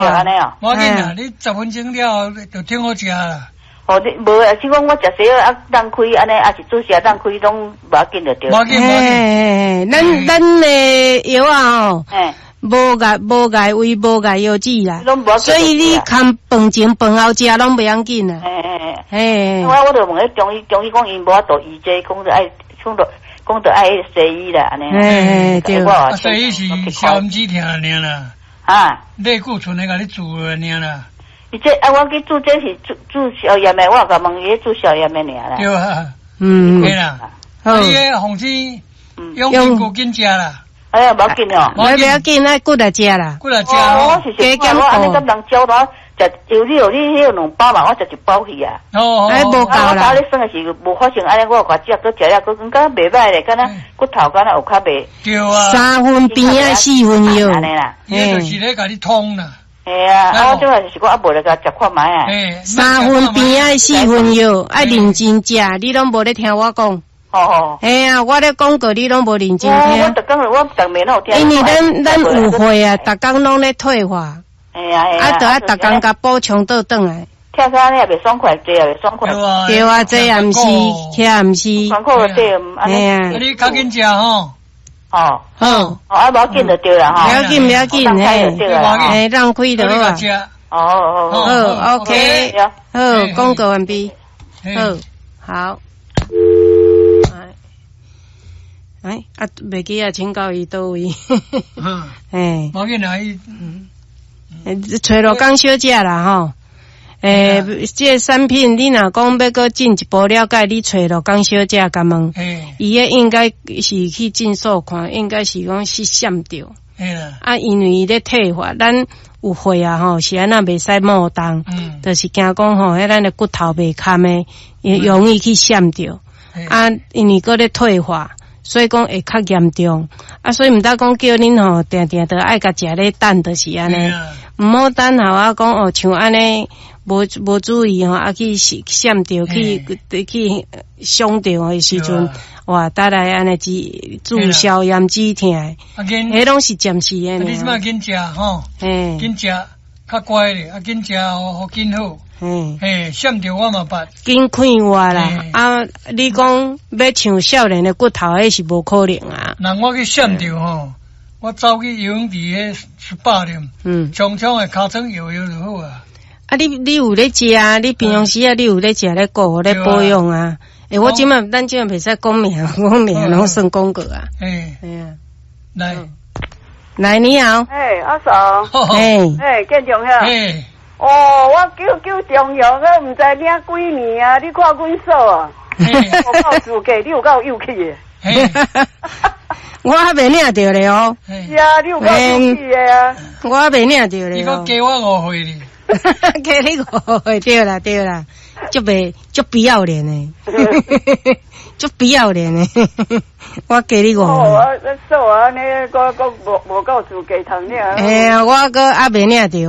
安尼哦。 我紧啦，你10分钟了就挺好食啦。 哦，你无啊？是讲我食西啊，当开安尼，啊是做啥当开拢无要紧就对。 无要紧， 咱的药啊吼，无解胃，无解药剂啦，所以你看饭前饭后食拢袂要紧啦。 我就问迄中医讲因无法度医这，讲着爱爱西医啦安尼。 对。 西医是消炎止痛尔啦。 啊， 类固醇来甲你治尔啦。 伊这我去做这是治消炎的，我甲问伊治消炎的尔啦。 对啊，对啦。你迄防止用筋骨紧食啦。 哎呀，无要紧哦， 不要紧，那骨来食啦。 骨来食。 我是食我安尼甲人教他食，有你迄2包嘛，我食1包去啊。 哎，无够啦。 我咧算的是无发生安尼，我有甲食，搁食了，搁感觉袂歹咧，敢若骨头敢若有较袂。 对啊。 3分边啊4分药。 安尼啦。 伊就是咧甲你通啦。 我即个就是讲啊，无咧甲食看卖啊。 3分边啊4分药，爱认真食，你拢无咧听我讲。我咧讲过，你拢无认真听。 我逐工我逐暝拢有听。 因为咱有会啊，逐工拢咧退化。就爱逐工甲补充倒转来。 听起来也袂爽快，这也袂爽快。 对啊，这也毋是，迄也毋是。 爽快对，安尼。 你较紧食吼。 好， 无要紧就对啦吼。 不要紧，让开就好啊。OK， 好，广告完毕。好。袂记啊，请教伊倒位。 无紧啦， 找落工小姐啦吼。这产品你若讲要搁进一步了解，你找落工小姐甲问，伊个应该是去诊所看，应该是讲是闪着。因为伊咧退化，咱有血啊吼，是安那袂使冒动，就是惊讲吼，迄咱的骨头袂堪诶，容易去闪着。因为搁咧退化。所以讲会较严重，所以毋得讲叫恁吼，定定都爱甲食咧等，就是安尼，毋好等候啊讲像安尼无注意吼，去闪着去伤着诶时阵，哇，带来安尼治消炎止痛诶，迄拢是暂时诶。 你即摆紧食吼，紧食较乖咧，紧食好紧好。闪着我嘛捌， 紧看我啦。你讲要像少年的骨头，迄是无可能啊。 人我去闪着吼，我走去游泳池迄18点，常常会尻川摇就好啊。 你有咧食啊？你平常时你有咧食咧顾咧保养啊？咱即摆袂使讲名，拢算广告啊。来，你好。 阿嫂。建中遐。我叫中药，我毋知领几年啊！你看阮嫂啊，我够自家，你有够有气的。 我还袂领着咧哦。 是啊，你有够有气的啊！ 我还袂领着咧。 你讲加我5岁哩？ 加你5岁，对啦，足不要脸的，足不要脸的。我加你5岁。 我嫂啊，你个无够自家通领。 我个还袂领着。